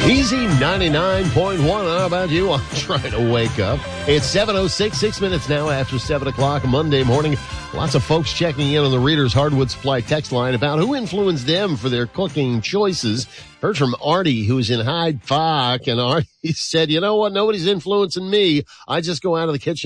Easy 99.1. How about you? I'm trying to wake up. It's 7:06, 6 minutes now after 7 o'clock Monday morning. Lots of folks checking in on the Reader's Hardwood Supply text line about who influenced them for their cooking choices. Heard from Artie, who's in Hyde Park, and Artie said, you know what? Nobody's influencing me. I just go out of the kitchen